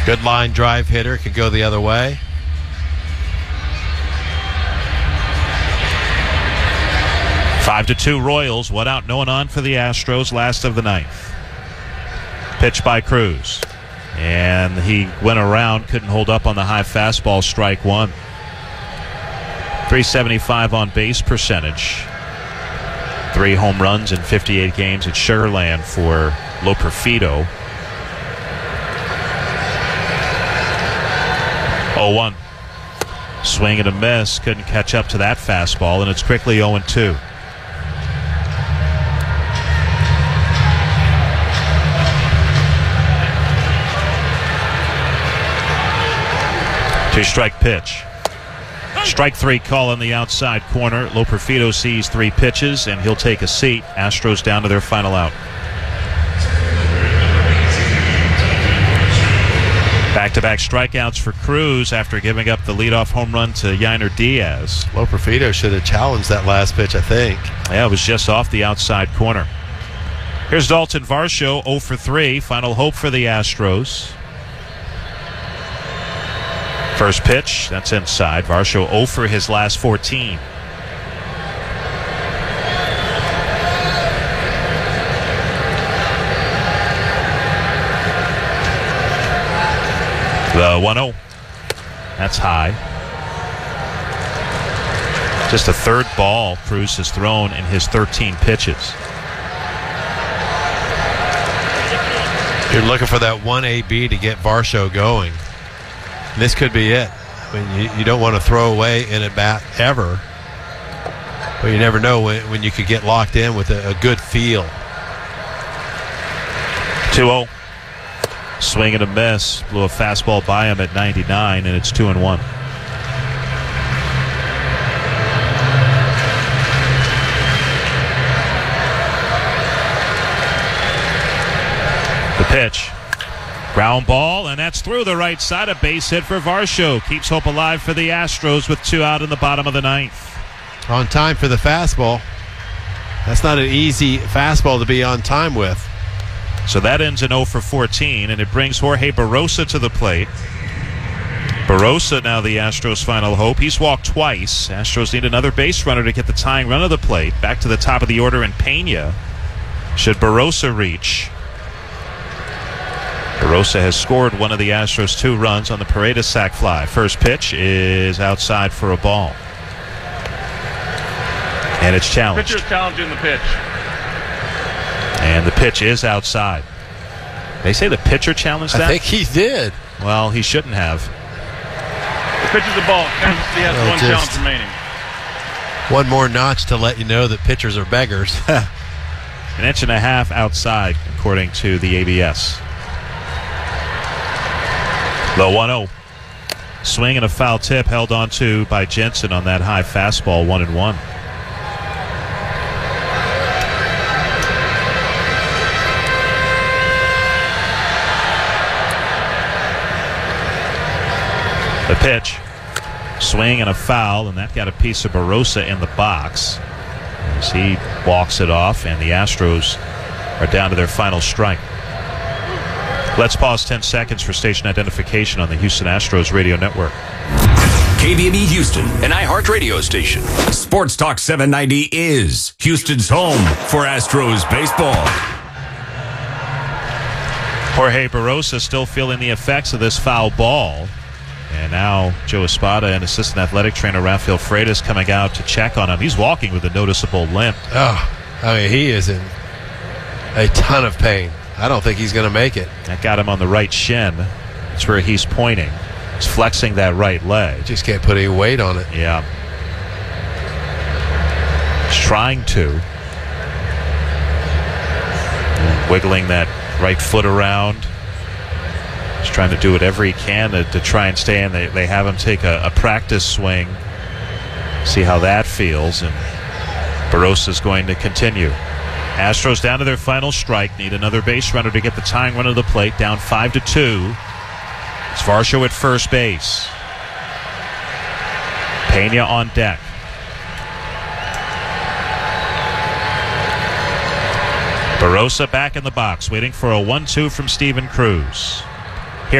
Good line drive hitter, could go the other way. Five to 2 Royals. 1 out, no one on for the Astros. Last of the ninth. Pitch by Cruz. And he went around, couldn't hold up on the high fastball, strike one. 375 on base percentage. 3 home runs in 58 games at Sugarland for Loperfido. 0-1. Swing and a miss. Couldn't catch up to that fastball, and it's quickly 0-2. Two-strike pitch. Strike 3 call on the outside corner. Loperfido sees 3 pitches, and he'll take a seat. Astros down to their final out. Back-to-back strikeouts for Cruz after giving up the leadoff home run to Yainer Diaz. Loperfido should have challenged that last pitch, I think. Yeah, it was just off the outside corner. Here's Dalton Varsho, 0 for 3. Final hope for the Astros. First pitch, that's inside. Varsho 0 for his last 14. The 1-0. That's high. Just a third ball Cruz has thrown in his 13 pitches. You're looking for that 1 AB to get Varsho going. This could be it. I mean, you don't want to throw away an at-bat ever, but you never know when you could get locked in with a good feel. 2-0. Swing and a miss. Blew a fastball by him at 99, and it's 2-1. The pitch. Ground ball, and that's through the right side. A base hit for Varsho. Keeps hope alive for the Astros with 2 out in the bottom of the ninth. On time for the fastball. That's not an easy fastball to be on time with. So that ends in 0 for 14, and it brings Jorge Barosa to the plate. Barosa now the Astros' final hope. He's walked twice. Astros need another base runner to get the tying run of the plate. Back to the top of the order in Pena. Should Barosa reach? Barosa has scored one of the Astros' 2 runs on the Paredes sac fly. First pitch is outside for a ball. And it's challenged. Pitcher's challenging the pitch. And the pitch is outside. They say the pitcher challenged that? I think he did. Well, he shouldn't have. The pitch is a ball. Kansas City has 1 challenge remaining. One more notch to let you know that pitchers are beggars. 1.5 inches outside, according to the ABS. The 1-0. Swing and a foul tip held on to by Jensen on that high fastball, 1-1. The pitch. Swing and a foul, and that got a piece of Barosa in the box as he walks it off, and the Astros are down to their final strike. Let's pause 10 seconds for station identification on the Houston Astros radio network. KBME Houston, an iHeart radio station. Sports Talk 790 is Houston's home for Astros baseball. Jorge Barosa still feeling the effects of this foul ball. And now Joe Espada and assistant athletic trainer Rafael Freitas coming out to check on him. He's walking with a noticeable limp. Oh, I mean, he is in a ton of pain. I don't think he's going to make it. That got him on the right shin. That's where he's pointing. He's flexing that right leg. Just can't put any weight on it. Yeah. He's trying to. And wiggling that right foot around. He's trying to do whatever he can to try and stay in. They have him take a practice swing. See how that feels. And Barosa's going to continue. Astros down to their final strike. Need another base runner to get the tying run of the plate. Down 5-2. It's Varsho at first base. Pena on deck. Barosa back in the box, waiting for a 1-2 from Steven Cruz.